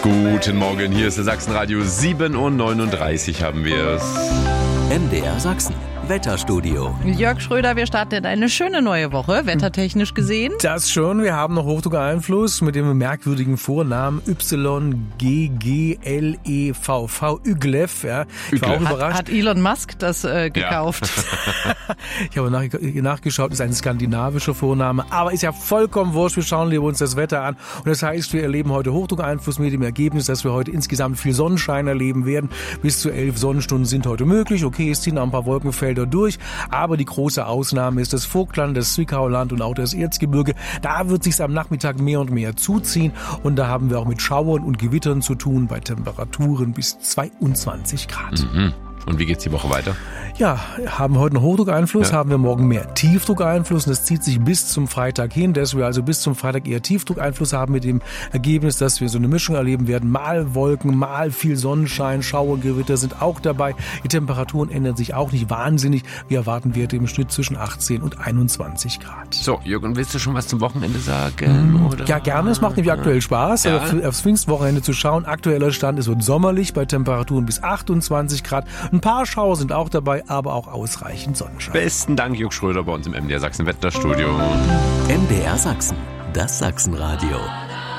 Guten Morgen, hier ist der Sachsenradio 7:39 haben wir es. MDR Sachsen, Wetterstudio. Jörg Schröder, wir starten in eine schöne neue Woche, wettertechnisch gesehen. Das schon, wir haben noch Hochdruckeinfluss mit dem merkwürdigen Vornamen YGGLEVV, Yglev. Ja. Ich war auch überrascht. Hat Elon Musk das gekauft? Ja. Ich habe nachgeschaut, ist ein skandinavischer Vorname, aber ist ja vollkommen wurscht, wir schauen lieber uns das Wetter an. Und das heißt, wir erleben heute Hochdruckeinfluss mit dem Ergebnis, dass wir heute insgesamt viel Sonnenschein erleben werden. Bis zu 11 Sonnenstunden sind heute möglich. Okay, es ziehen auch ein paar Wolkenfelder durch, aber die große Ausnahme ist das Vogtland, das Zwickauland und auch das Erzgebirge. Da wird sich's am Nachmittag mehr und mehr zuziehen und da haben wir auch mit Schauern und Gewittern zu tun bei Temperaturen bis 22 Grad. Mhm. Und wie geht's die Woche weiter? Ja, haben heute noch Hochdruckeinfluss, haben wir morgen mehr Tiefdruckeinfluss und das zieht sich bis zum Freitag hin, dass wir also bis zum Freitag eher Tiefdruckeinfluss haben mit dem Ergebnis, dass wir so eine Mischung erleben werden. Mal Wolken, mal viel Sonnenschein, Schauer, Gewitter sind auch dabei. Die Temperaturen ändern sich auch nicht wahnsinnig. Wir erwarten Werte im Schnitt zwischen 18 und 21 Grad. So, Jürgen, willst du schon was zum Wochenende sagen? Oder? Ja, gerne. Es macht nämlich aktuell Spaß, Ja. aufs Pfingstwochenende zu schauen. Aktueller Stand, es wird sommerlich bei Temperaturen bis 28 Grad. Ein paar Schauer sind auch dabei, aber auch ausreichend Sonnenschein. Besten Dank, Jörg Schröder, bei uns im MDR Sachsen Wetterstudio. MDR Sachsen, das Sachsenradio.